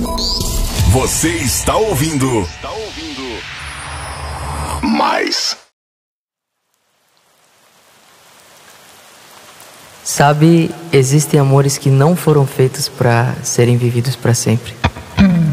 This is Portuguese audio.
Você está ouvindo. Mais. Sabe, existem amores que não foram feitos para serem vividos para sempre.